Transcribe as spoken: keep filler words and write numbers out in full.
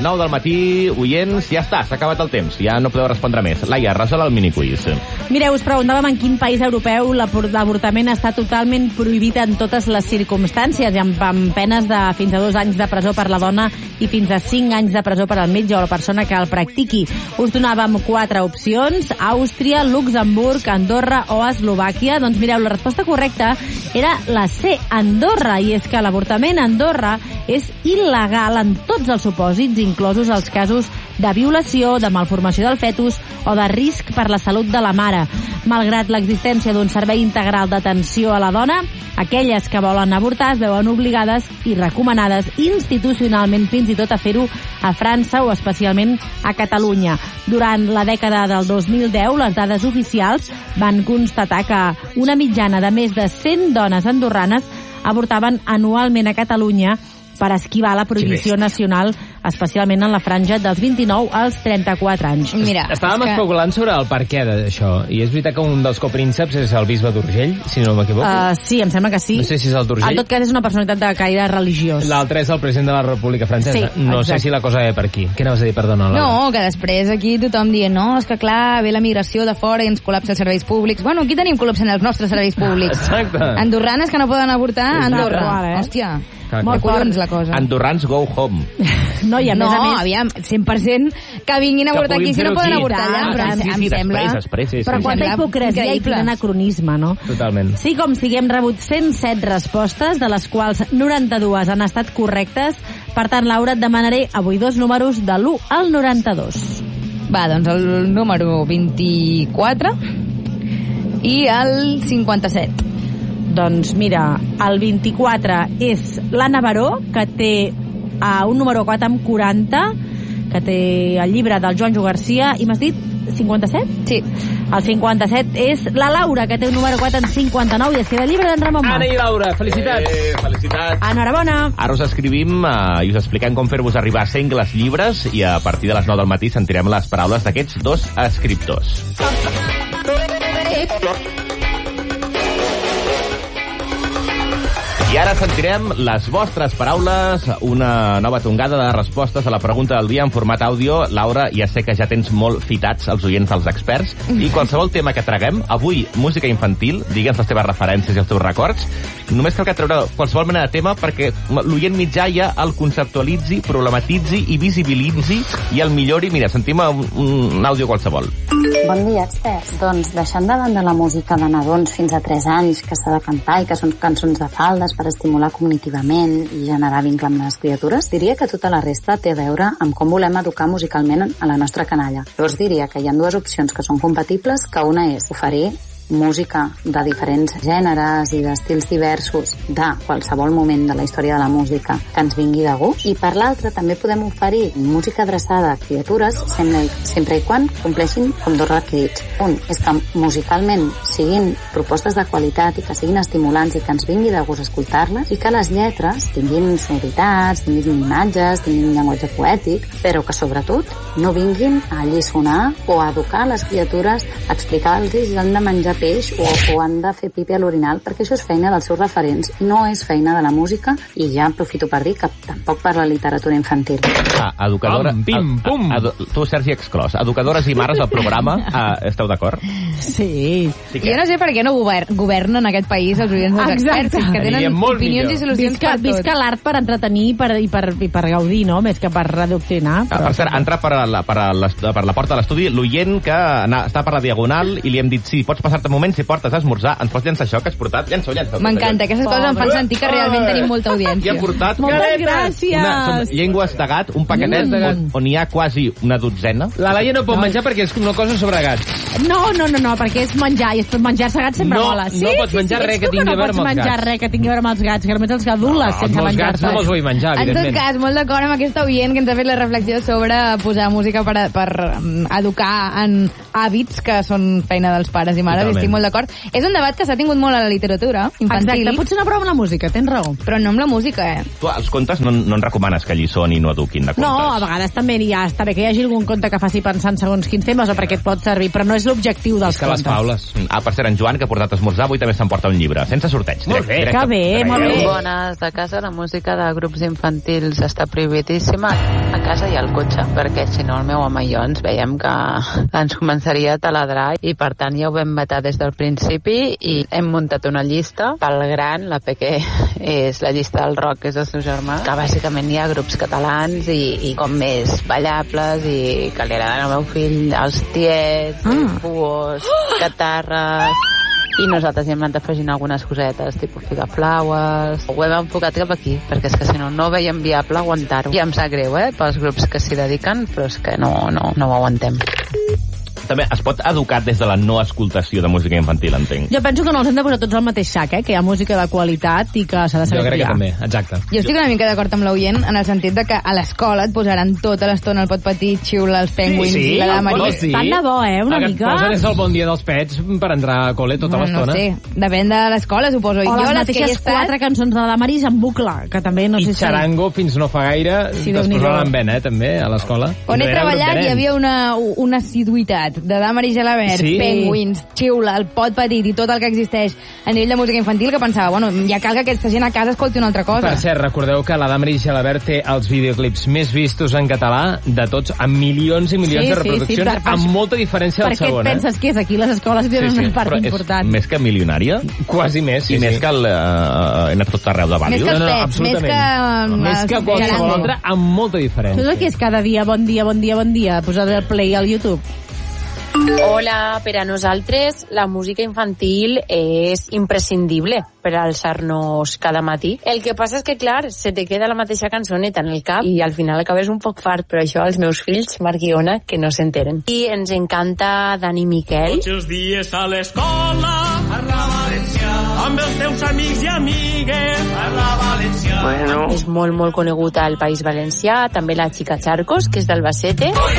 nou del matí, oients, ja està, s'ha acabat el temps, ja no podeu respondre més. Laia, resol el miniquiz. Mireu, us preguntàvem en quin país europeu l'avortament està totalment prohibit en totes les circumstàncies, amb, amb penes de fins a dos anys de presó per la dona i fins a cinc anys de presó per al metge o la persona que el practiqui. Us donàvem quatre opcions: Àustria, Luxemburg, Andorra o Eslovàquia. Doncs mireu, la resposta correcta era la C, Andorra, i és que l'avortament a Andorra és il·legal en tots els supòsits, inclosos els casos de violació, de malformació del fetus o de risc per la salut de la mare. Malgrat l'existència d'un servei integral d'atenció a la dona, aquelles que volen avortar es veuen obligades i recomanades institucionalment fins i tot a fer-ho a França o especialment a Catalunya. Durant la dècada del dos mil deu, les dades oficials van constatar que una mitjana de més de cent dones andorranes avortaven anualment a Catalunya per esquivar la prohibició nacional, especialment en la franja dels vint-i-nou als trenta-quatre anys. Mira, estàvem que... especulant sobre el perquè d'això, i és veritat que un dels coprínceps és el bisbe d'Urgell, si no m'equivoco. Uh, sí, em sembla que sí. No sé si és el d'Urgell. En tot cas, és una personalitat de caire religiós. L'altre és el president de la República Francesa. Sí, no exacte. sé si la cosa ve per aquí. Què anaves a dir, perdona? Laura? No, que després aquí tothom dient, no, és que clar, ve la migració de fora i ens col·lapsa els serveis públics. Bueno, aquí tenim col·lapsant els nostres serveis públics. Exacte. Andorranes que no poden avortar, Exacte. Andorra. Igual, eh? Hòstia. Molt collons la cosa. Andorrans go home. No, i a no, més a més... aviam, cent per cent que vinguin a avortar aquí, si no poden avortar allà, però sí, em sí, sembla... després, després, sí, Però sí, quanta sí. hipocresia i quin anacronisme, no? Totalment. Sí, com sigui, hem rebut cent set respostes, de les quals noranta-dues han estat correctes. Per tant, Laura, et demanaré avui dos números de l'u al noranta-dos. Va, doncs el número vint-i-quatre i el cinquanta-set. Doncs mira, el vint-i-quatre és l'Anna Baró, que té uh, un número quatre amb quaranta, que té el llibre del Joanjo Garcia, i m'has dit cinquanta-set? Sí. El cinquanta-set és la Laura, que té un número quatre amb cinquanta-nou, i es queda el llibre d'en Ramon Mas. Anna i Laura, felicitats. Eh, felicitats. Enhorabona. Ara us escrivim uh, i us expliquem com fer-vos arribar sengles llibres, i a partir de les nou del matí sentirem les paraules d'aquests dos escriptors. I ara sentirem les vostres paraules, una nova tongada de respostes a la pregunta del dia en format àudio. Laura, ja sé que ja tens molt fitats els oients dels experts, i qualsevol tema que traguem, avui música infantil, digue'ns les teves referències i els teus records, només cal que treure qualsevol mena de tema perquè l'oient mitjà ja el conceptualitzi, problematitzi i visibilitzi i el millori. Mira, sentim un, un àudio qualsevol. Bon dia, experts. Doncs deixant de banda la música de nadons fins a tres anys, que s'ha de cantar i que són cançons de faldes per estimular cognitivament i generar vincle amb les criatures, diria que tota la resta té a veure amb com volem educar musicalment a la nostra canalla. Llavors diria que hi ha dues opcions que són compatibles, que una és oferir música de diferents gèneres i d'estils diversos de qualsevol moment de la història de la música que ens vingui de gust, i per l'altra també podem oferir música adreçada a criatures sempre, sempre i quan compleixin com dos requisits. Un és que musicalment siguin propostes de qualitat i que siguin estimulants i que ens vingui de gust escoltar-les, i que les lletres tinguin sonoritats, tinguin imatges, tinguin un llenguatge poètic, però que sobretot no vinguin a alliçonar o a educar les criatures, a explicar-los si han de menjar peix o, o han de fer pipi a l'orinal, perquè això és feina dels seus referents, no és feina de la música, i ja aprofito per dir que tampoc per la literatura infantil. Ah, educadora... Pam, pim, pum. Ed, ed, tu, Sergi, exclòs. Educadores i mares del programa, ah, esteu d'acord? Sí. sí que... Jo no sé per què no govern, governen aquest país els oients dels experts, que tenen opinions millor. I solucions visca, per tot. Visca l'art per entretenir i per, i, per, i per gaudir, no? Més que per redoctrinar. Ah, per cert, entra per la, per, la, per la porta de l'estudi l'oient que na, està per la diagonal i li hem dit, sí, pots passar-te un moment, si portes a esmorzar, ens pots llançar això que has portat? Llença-ho, llença-ho. M'encanta, aquestes coses em fan sentir que realment tenim molta audiència. I hem portat... Moltes gràcies! Una, són llengües de gat, un paquetet Mm. on, on hi ha quasi una dotzena. La Laia no pot menjar perquè és una cosa sobre gats. No, no, no, no, perquè és menjar, i menjar-se gats sempre No, mola. Sí, no pots sí, menjar sí, res ets que tu tingui a veure amb no els pots menjar gats. res que tingui a veure amb els gats, que només els gadules sense Els menjar-se. gats no me'ls vull menjar, En tot evidentment. cas, molt d'acord amb aquesta oient que ens ha fet la reflexió sobre posar música per, per um, educar en hàbits que són feina dels pares i mares, sí, estic molt d'acord. És un debat que s'ha tingut molt a la literatura infantil. Exacte, potser una prova amb la música, tens raó. Però no amb la música, eh? Tu, els contes no, no en recomanes que alliçonin i no eduquin de contes? No, a vegades també ja està bé que hi hagi algun conte que faci pensar en segons quins temes o perquè et pot servir, però no és l'objectiu dels és que contes. les faules. Ah, per ser en Joan, que ha portat a esmorzar, avui també s'emporta un llibre, sense sorteig. Molt bé. Que bé, molt bé. Bones, de casa la música de grups infantils està prohibidíssima a casa i al cotxe, perquè si no el meu home i jo ens veiem que ens començaria a taladrar i per tant ja ho vam vetar des del principi i hem muntat una llista pel gran, la Peque és la llista del rock, que és el seu germà, que bàsicament hi ha grups catalans i, i com més ballables i que li agraden al meu fill els tiets, Ah. els buos, catarres... I nosaltres hi hem anat afegint algunes cosetes, tipus picaflaues. Ho hem enfocat cap aquí, perquè és que si no, no veiem viable aguantar-ho. I em sap greu, eh, pels grups que s'hi dediquen, però és que no, no, no ho aguantem. També es pot educar des de la no escoltació de música infantil, entenc. Jo penso que no els hem de posar tots al mateix sac, eh? Que hi ha música de qualitat i que s'ha de saber Jo crec que triar. també, exacte. Jo estic una mica d'acord amb l'oient en el sentit de que a l'escola et posaran tota l'estona el Pot Petit, Xiula, els Penguins Sí, i la Dama no, Maria. sí. Tant de bo, eh? Una Ah, que et mica... posen és el bon dia dels pets per entrar a col·le tota No l'estona. sé, depèn de l'escola, suposo. O jo les les que hi he mateixes estat... quatre cançons de la Damaris en bucle, que també no I sé si... xarango fins no fa gaire, Sí, sí, Déu-n'hi-do. després l'han ben, eh, també, a l'escola. On I he no era treballat grup de hi nens. havia una, una assiduïtat de Dama i Gelabert, Sí? Penguins, Xiula, el Pot Petit i tot el que existeix a nivell de música infantil que pensava, bueno, ja cal que aquesta gent a casa escolti una altra cosa. Per cert, recordeu que la Dama i Gelabert té els videoclips més vistos en català de tots, amb milions i milions Sí, de sí, sí, reproduccions, per- per- amb molta diferència Per del què et segon, penses que és? Aquí les escoles tenen una part però important. és més que milionària eh? Quasi més, sí, i més sí. que el, uh, en tot arreu de Més Vàlius. que els No, no, pets, més que... absolutament. Més que qualsevol Xarango. altre, amb molta Això diferència. és el que és cada dia, bon dia, bon dia, bon dia, posar el play al YouTube. Hola, per a nosaltres la música infantil és imprescindible per alçar-nos cada matí. El que passa és que, clar, se te queda la mateixa cançoneta en el cap i al final acabes un poc fart, però això als meus fills, Marc i Ona, que no s'enteren. I ens encanta Dani Miquel. Tots els dies a l'escola parla valencià amb els teus amics i amigues parla valencià. Bueno. És molt, molt conegut al País Valencià, també la Xica Charcos, que és d'Albacete.